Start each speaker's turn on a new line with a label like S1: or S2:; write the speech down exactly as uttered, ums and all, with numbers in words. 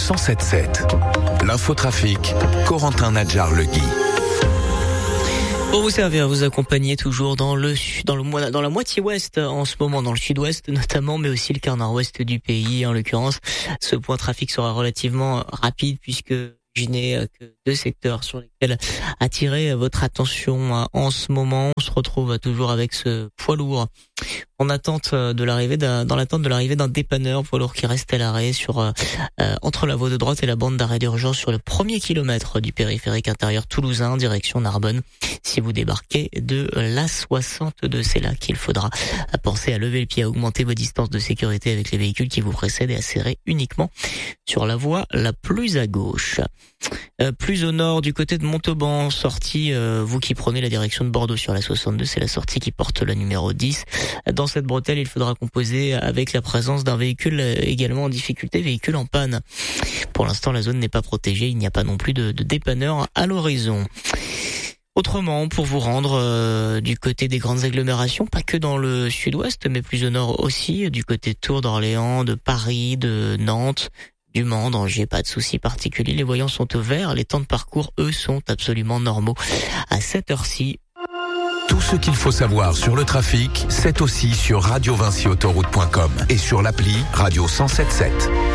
S1: cent sept sept. L'infotrafic, Corentin Nadjar-Legui.
S2: Pour vous servir, vous accompagner toujours dans le dans le dans la moitié ouest en ce moment, dans le sud-ouest notamment, mais aussi le quart nord-ouest du pays. En l'occurrence, ce point trafic sera relativement rapide puisque je n'ai que deux secteurs sur lesquels attirer votre attention en ce moment. On se retrouve toujours avec ce poids lourd en attente de l'arrivée d'un, dans l'attente de l'arrivée d'un dépanneur, poids lourd qui reste à l'arrêt sur euh, entre la voie de droite et la bande d'arrêt d'urgence sur le premier kilomètre du périphérique intérieur toulousain, direction Narbonne. Si vous débarquez de l'A soixante-deux, c'est là qu'il faudra penser à lever le pied, à augmenter vos distances de sécurité avec les véhicules qui vous précèdent et à serrer uniquement sur la voie la plus à gauche. Euh, plus au nord, du côté de Montauban, sortie, euh, vous qui prenez la direction de Bordeaux sur la soixante-deux, c'est la sortie qui porte le numéro dix. Dans cette bretelle, il faudra composer avec la présence d'un véhicule également en difficulté, véhicule en panne. Pour l'instant, la zone n'est pas protégée, il n'y a pas non plus de, de dépanneur à l'horizon. Autrement, pour vous rendre euh, du côté des grandes agglomérations, pas que dans le sud-ouest, mais plus au nord aussi, du côté de Tours, d'Orléans, de Paris, de Nantes, du Mans, d'Angers, pas de soucis particuliers. Les voyants sont au vert, les temps de parcours, eux, sont absolument normaux. À cette heure-ci,
S1: tout ce qu'il faut savoir sur le trafic, c'est aussi sur radio vinci autoroute point com et sur l'appli Radio cent sept sept.